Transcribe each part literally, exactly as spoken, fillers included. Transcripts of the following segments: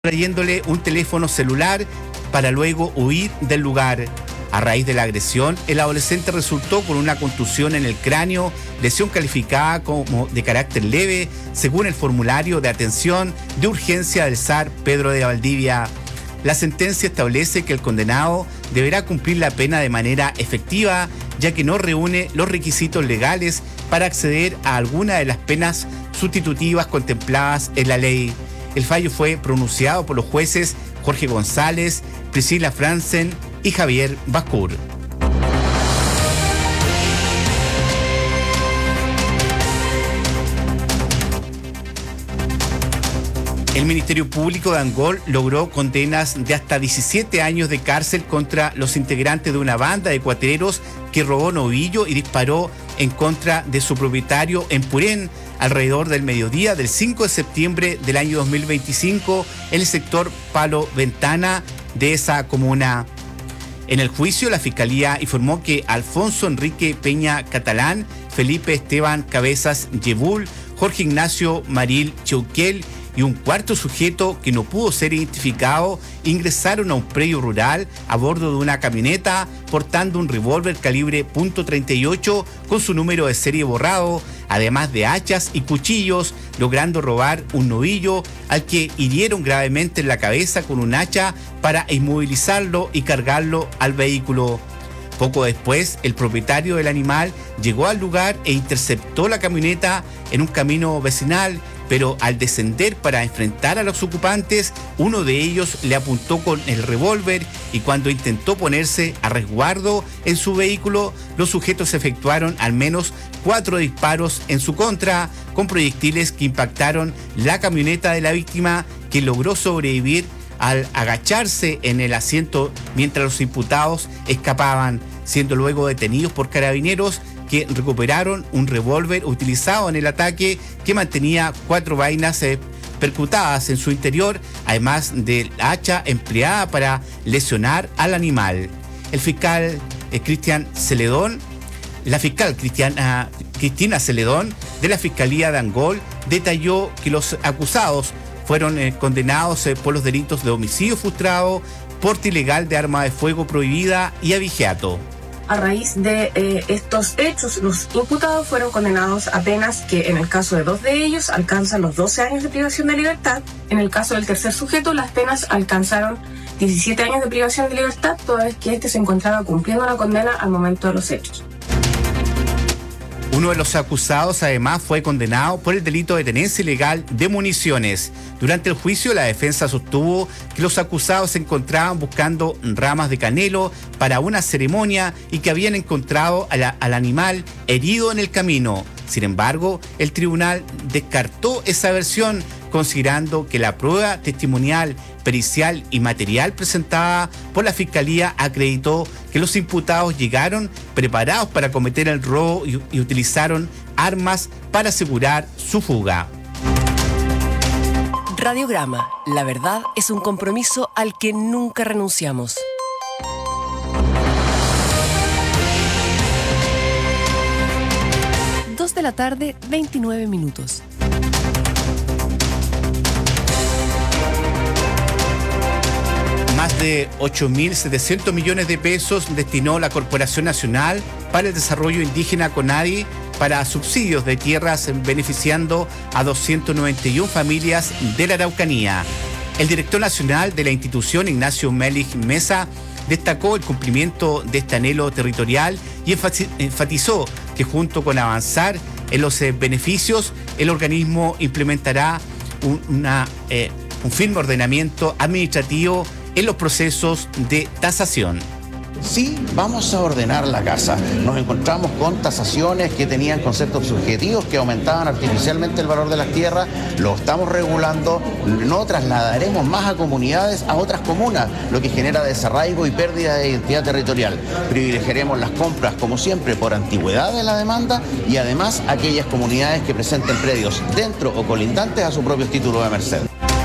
trayéndole un teléfono celular para luego huir del lugar. A raíz de la agresión, el adolescente resultó con una contusión en el cráneo, lesión calificada como de carácter leve, según el formulario de atención de urgencia del S A R Pedro de Valdivia. La sentencia establece que el condenado deberá cumplir la pena de manera efectiva, ya que no reúne los requisitos legales para acceder a alguna de las penas sustitutivas contempladas en la ley. El fallo fue pronunciado por los jueces Jorge González, Priscila Franzen y Javier Bascur. El Ministerio Público de Angol logró condenas de hasta diecisiete años de cárcel contra los integrantes de una banda de cuateros que robó novillo y disparó en contra de su propietario en Purén alrededor del mediodía del cinco de septiembre del año dos mil veinticinco en el sector Palo Ventana de esa comuna. En el juicio, la Fiscalía informó que Alfonso Enrique Peña Catalán, Felipe Esteban Cabezas Yebul, Jorge Ignacio Maril Cheuquel y un cuarto sujeto que no pudo ser identificado ingresaron a un predio rural a bordo de una camioneta portando un revólver calibre punto treinta y ocho con su número de serie borrado, además de hachas y cuchillos, logrando robar un novillo al que hirieron gravemente en la cabeza con un hacha para inmovilizarlo y cargarlo al vehículo. Poco después, el propietario del animal llegó al lugar e interceptó la camioneta en un camino vecinal, pero al descender para enfrentar a los ocupantes, uno de ellos le apuntó con el revólver y cuando intentó ponerse a resguardo en su vehículo, los sujetos efectuaron al menos cuatro disparos en su contra, con proyectiles que impactaron la camioneta de la víctima, que logró sobrevivir al agacharse en el asiento mientras los imputados escapaban, siendo luego detenidos por carabineros que recuperaron un revólver utilizado en el ataque que mantenía cuatro vainas eh, percutadas en su interior, además del hacha empleada para lesionar al animal. El fiscal eh, Cristian Celedón, la fiscal Cristiana, Cristina Celedón de la Fiscalía de Angol detalló que los acusados fueron eh, condenados eh, por los delitos de homicidio frustrado, porte ilegal de arma de fuego prohibida y abigeato. A raíz de eh, estos hechos, los imputados fueron condenados a penas que en el caso de dos de ellos alcanzan los doce años de privación de libertad. En el caso del tercer sujeto, las penas alcanzaron diecisiete años de privación de libertad, toda vez que este se encontraba cumpliendo la condena al momento de los hechos. Uno de los acusados además fue condenado por el delito de tenencia ilegal de municiones. Durante el juicio, la defensa sostuvo que los acusados se encontraban buscando ramas de canelo para una ceremonia y que habían encontrado a la, al animal herido en el camino. Sin embargo, el tribunal descartó esa versión, considerando que la prueba testimonial, pericial y material presentada por la Fiscalía acreditó que los imputados llegaron preparados para cometer el robo y, y utilizaron armas para asegurar su fuga. Radiograma, la verdad es un compromiso al que nunca renunciamos. Dos de la tarde, veintinueve minutos. Más de ocho mil setecientos millones de pesos destinó la Corporación Nacional para el Desarrollo Indígena CONADI para subsidios de tierras beneficiando a doscientas noventa y una familias de la Araucanía. El director nacional de la institución, Ignacio Melich Mesa, destacó el cumplimiento de este anhelo territorial y enfatizó que junto con avanzar en los beneficios, el organismo implementará un, una, eh, un firme ordenamiento administrativo en los procesos de tasación. Sí, vamos a ordenar la casa. Nos encontramos con tasaciones que tenían conceptos subjetivos que aumentaban artificialmente el valor de las tierras. Lo estamos regulando. No trasladaremos más a comunidades a otras comunas, lo que genera desarraigo y pérdida de identidad territorial. Privilegiaremos las compras, como siempre, por antigüedad de la demanda y además aquellas comunidades que presenten predios dentro o colindantes a sus propios títulos de merced.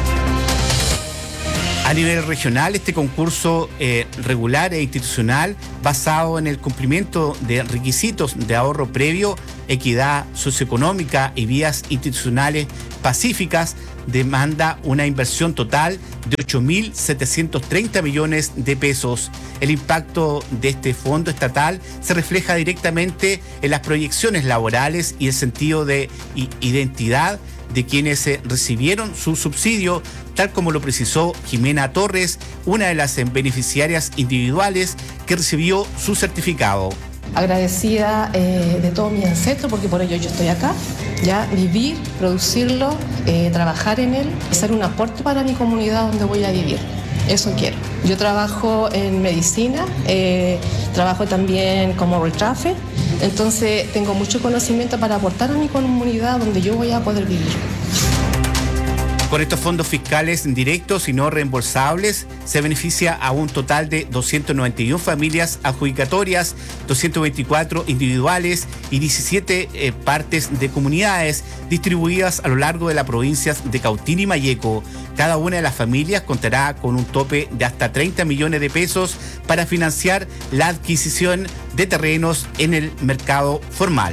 A nivel regional, este concurso eh, regular e institucional basado en el cumplimiento de requisitos de ahorro previo, equidad socioeconómica y vías institucionales pacíficas demanda una inversión total de ocho mil setecientos treinta millones de pesos. El impacto de este fondo estatal se refleja directamente en las proyecciones laborales y el sentido de identidad de quienes eh, recibieron su subsidio, tal como lo precisó Jimena Torres, una de las beneficiarias individuales que recibió su certificado. Agradecida eh, de todo mi ancestro, porque por ello yo estoy acá, ya vivir, producirlo, eh, trabajar en él, hacer un aporte para mi comunidad donde voy a vivir. Eso quiero. Yo trabajo en medicina, eh, trabajo también como retrafe, entonces tengo mucho conocimiento para aportar a mi comunidad donde yo voy a poder vivir. Con estos fondos fiscales directos y no reembolsables se beneficia a un total de doscientas noventa y una familias adjudicatorias, doscientas veinticuatro individuales y diecisiete eh, partes de comunidades distribuidas a lo largo de las provincias de Cautín y Malleco. Cada una de las familias contará con un tope de hasta treinta millones de pesos para financiar la adquisición de terrenos en el mercado formal.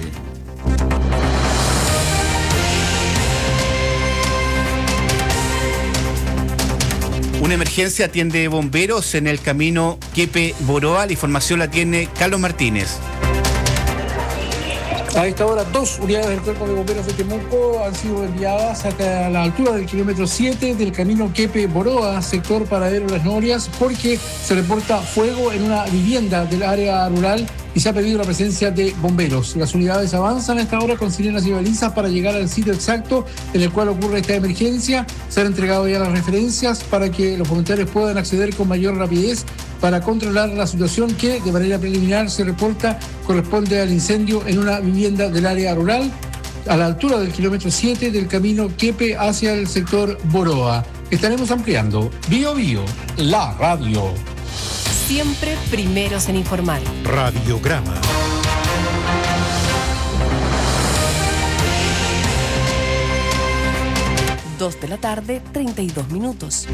Una emergencia atiende bomberos en el camino Quepe-Boroa. La información la tiene Carlos Martínez. A esta hora, dos unidades del Cuerpo de Bomberos de Temuco han sido enviadas hasta la altura del kilómetro siete del camino Quepe-Boroa, sector Paradero Las Norias, porque se reporta fuego en una vivienda del área rural y se ha pedido la presencia de bomberos. Las unidades avanzan a esta hora con sirenas y balizas para llegar al sitio exacto en el cual ocurre esta emergencia. Se han entregado ya las referencias para que los voluntarios puedan acceder con mayor rapidez para controlar la situación que, de manera preliminar, se reporta corresponde al incendio en una vivienda del área rural a la altura del kilómetro siete del camino Quepe hacia el sector Boroa. Estaremos ampliando. Bio Bio, la radio. Siempre primeros en informar. Radiograma. Dos de la tarde, treinta y dos minutos.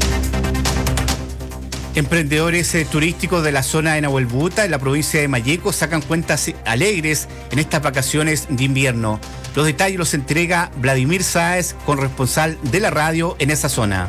Emprendedores eh, turísticos de la zona de Nahuelbuta, en la provincia de Malleco, sacan cuentas alegres en estas vacaciones de invierno. Los detalles los entrega Vladimir Sáez, corresponsal de la radio en esa zona.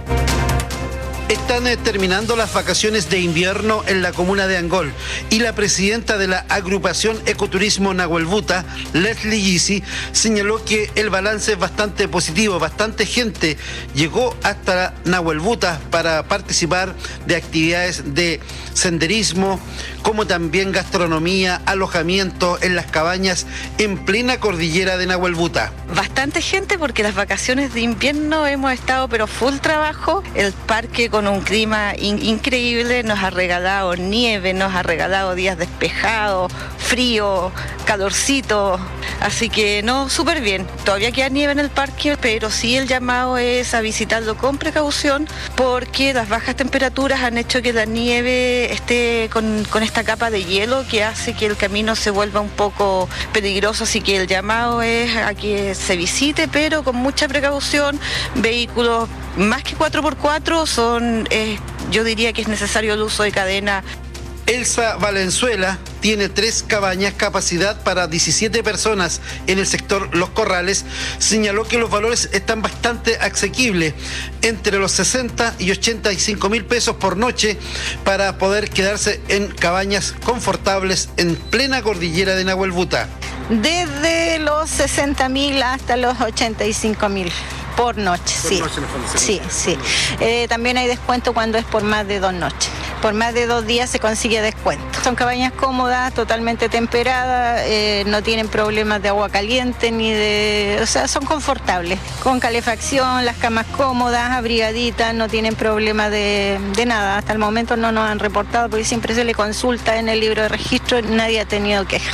Están eh, terminando las vacaciones de invierno en la comuna de Angol y la presidenta de la agrupación Ecoturismo Nahuelbuta, Leslie Gysi, señaló que el balance es bastante positivo. Bastante gente llegó hasta Nahuelbuta para participar de actividades de senderismo, como también gastronomía, alojamiento en las cabañas en plena cordillera de Nahuelbuta. Bastante gente porque las vacaciones de invierno hemos estado pero full trabajo. El parque con un clima in- increíble nos ha regalado nieve, nos ha regalado días despejados, frío, calorcito, así que no, súper bien. Todavía queda nieve en el parque, pero sí el llamado es a visitarlo con precaución porque las bajas temperaturas han hecho que la nieve esté con, con esta capa de hielo que hace que el camino se vuelva un poco peligroso, así que el llamado es a que se visite, pero con mucha precaución. Vehículos más que cuatro por cuatro son, eh, yo diría que es necesario el uso de cadena. Elsa Valenzuela tiene tres cabañas, capacidad para diecisiete personas en el sector Los Corrales. Señaló que los valores están bastante asequibles, entre los sesenta y ochenta y cinco mil pesos por noche, para poder quedarse en cabañas confortables en plena cordillera de Nahuelbuta. Desde los sesenta mil hasta los ochenta y cinco mil. Por noche, por sí. Noche sí, sí. Eh, también hay descuento cuando es por más de dos noches. Por más de dos días se consigue descuento. Son cabañas cómodas, totalmente temperadas, eh, no tienen problemas de agua caliente ni de... O sea, son confortables. Con calefacción, las camas cómodas, abrigaditas, no tienen problemas de, de nada. Hasta el momento no nos han reportado porque siempre se le consulta en el libro de registro y nadie ha tenido queja.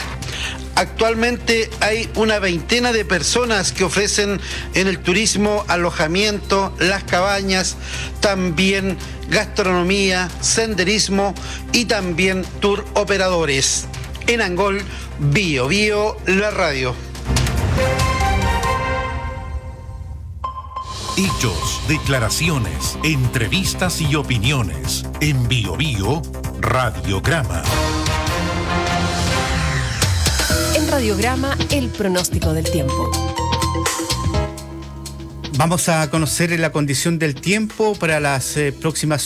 Actualmente hay una veintena de personas que ofrecen en el turismo alojamiento, las cabañas, también gastronomía, senderismo y también tour operadores. En Angol, Bio Bio, la radio. Hechos, declaraciones, entrevistas y opiniones. En Bio Bio, Radiograma. En Radiograma, el pronóstico del tiempo. Vamos a conocer la condición del tiempo para las eh, próximas